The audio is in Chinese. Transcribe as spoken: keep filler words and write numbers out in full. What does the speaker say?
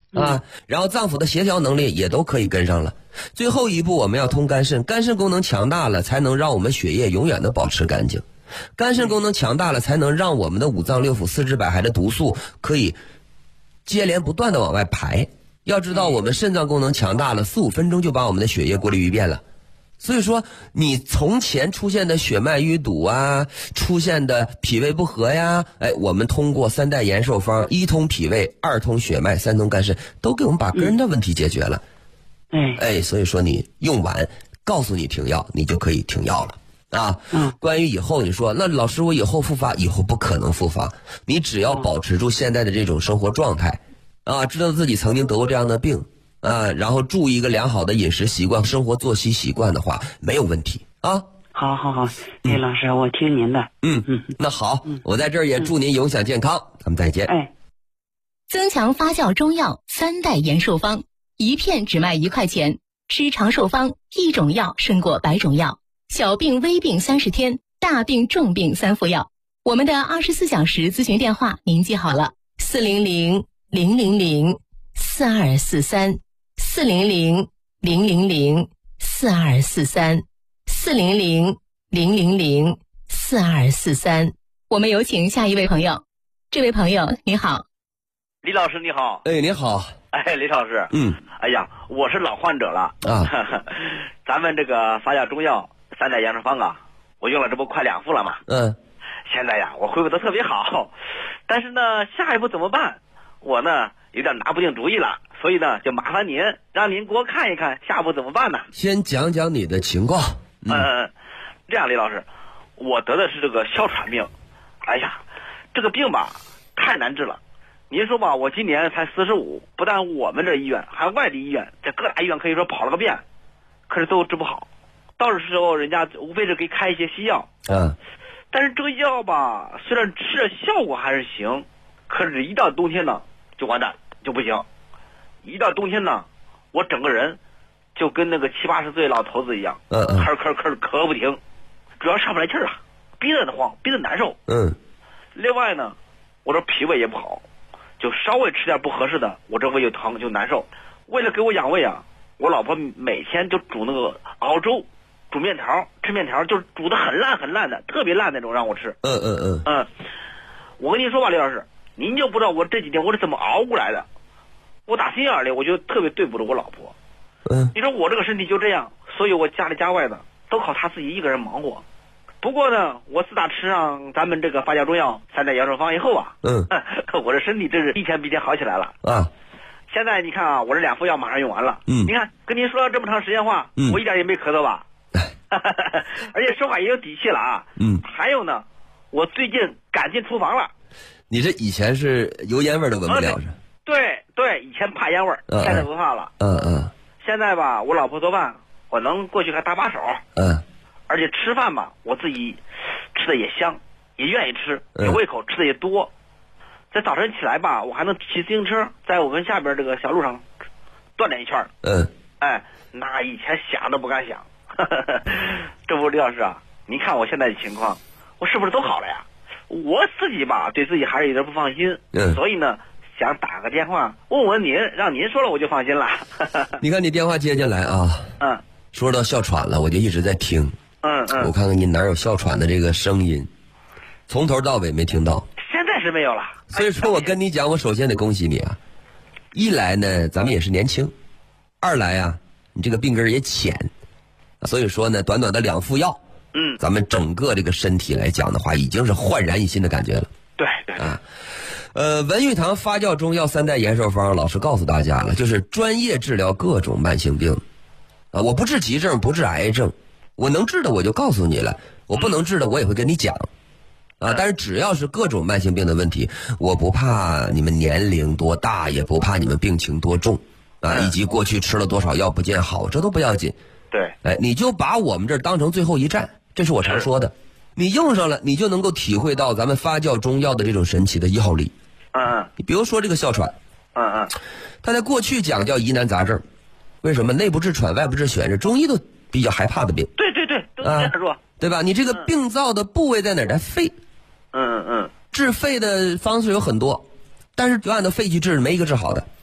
啊，然后脏腑的协调能力也都可以跟上了。最后一步我们要通肝肾，肝肾功能强大了，才能让我们血液永远的保持干净。肝肾功能强大了，才能让我们的五脏六腑、四肢百骸的毒素可以接连不断的往外排。要知道我们肾脏功能强大了，四五分钟就把我们的血液过滤一遍了。所以说你从前出现的血脉淤堵啊，出现的脾胃不和呀，哎，我们通过三代延寿方，一通脾胃，二通血脉，三通肝肾，都给我们把根的问题解决了。 嗯、 哎，所以说你用完告诉你停药，你就可以停药了啊。 嗯， 关于以后你说那老师我以后复发，以后不可能复发，你只要保持住现在的这种生活状态啊，知道自己曾经得过这样的病啊，然后注意一个良好的饮食习惯、生活作息习惯的话，没有问题啊。 好好好，李老师，我听您的。 嗯嗯，那好，嗯、我在这儿也祝您永享健康，嗯、咱们再见。 哎， 增强发酵中药三代延寿方，一片只卖一块钱，吃长寿方，一种药胜过百种药，小病微病三十天，大病重病三副药。我们的二十四小时咨询电话您记好了：四零零零零零四二四三，四零零零零零四二四三，四零零零零零四二四三。我们有请下一位朋友。这位朋友你好。 李老师你好。 哎，你好。 哎，李老师。 嗯。 哎呀，我是老患者了啊。 咱们这个发酵中药三代养生方啊，我用了这不快两副了嘛。 嗯。 现在呀，我恢复得特别好，但是呢，下一步怎么办？我呢有点拿不定主意了，所以呢就麻烦您，让您给我看一看下一步怎么办呢？ 先讲讲你的情况。 嗯，呃、这样，李老师，我得的是这个哮喘病。哎呀，这个病吧太难治了。您说吧，我今年才四十五，不但我们这医院，还有外地医院，在各大医院可以说跑了个遍，可是都治不好。到时候人家无非是给开一些西药。 嗯。 但是这个药吧，虽然吃着效果还是行，可是一到冬天呢就完蛋，就不行。一到冬天呢，我整个人就跟那个七八十岁老头子一样， 嗯嗯， 咳咳咳咳不停，主要上不来气儿啊，鼻子得慌，鼻子难受。 嗯。另外呢，我这脾胃也不好，就稍微吃点不合适的，我这胃就疼就难受。为了给我养胃啊，我老婆每天就煮那个熬粥。煮面条，吃面条就是煮的很烂很烂的，特别烂那种让我吃。 嗯嗯嗯嗯，我跟您说吧，李老师，您就不知道我这几天我是怎么熬过来的。我打心眼里我就特别对不住我老婆。 嗯， 你说我这个身体就这样，所以我家里家外的都靠她自己一个人忙活。不过呢，我自打吃上咱们这个发酵中药三代养生方以后啊， 嗯， 我这身体真是一天比一天好起来了啊。 现在你看啊，我这两副药马上用完了。 嗯， 你看跟您说了这么长时间话， 嗯， 我一点也没咳嗽吧？而且说话也有底气了啊。 嗯， 还有呢，我最近赶进厨房了。 你这以前是油烟味都闻不了是？ 嗯、对对，以前怕烟味儿， 嗯、 现在不怕了。 嗯嗯。 现在吧，我老婆做饭，我能过去还搭把手。 嗯。 而且吃饭吧，我自己吃的也香，也愿意吃，有胃口，吃的也多。在早晨起来吧，我还能骑自行车在我们下边这个小路上锻炼一圈。 嗯。 哎，那以前想都不敢想。这不，李老师啊，您看我现在的情况，我是不是都好了呀？我自己吧，对自己还是有点不放心， 嗯， 所以呢，想打个电话问问您，让您说了我就放心了。 你看你电话接进来啊， 嗯， 说到哮喘了，我就一直在听， 嗯嗯， 我看看你哪有哮喘的这个声音，从头到尾没听到， 现在是没有了。 所以说我跟你讲，我首先得恭喜你啊，一来呢，咱们也是年轻，二来啊，你这个病根也浅。所以说呢，短短的两副药， 嗯， 咱们整个这个身体来讲的话，已经是焕然一新的感觉了。 对对啊，呃，文玉堂发酵中药三代延寿方，老师告诉大家了，就是专业治疗各种慢性病。啊，我不治急症，不治癌症，我能治的我就告诉你了，我不能治的我也会跟你讲。啊，但是只要是各种慢性病的问题，我不怕你们年龄多大，也不怕你们病情多重，啊，以及过去吃了多少药不见好，这都不要紧。 对， 哎，你就把我们这儿当成最后一站，这是我常说的。你用上了，你就能够体会到咱们发酵中药的这种神奇的药力。 嗯嗯。 你比如说这个哮喘， 嗯嗯， 它在过去讲叫疑难杂症，为什么内不治喘，外不治癣，这中医都比较害怕的病。 对对对，都这样说、啊， 对吧？你这个病灶的部位在哪儿？在肺。 嗯嗯。 治肺的方式有很多，但是就按照肺去治，没一个治好的。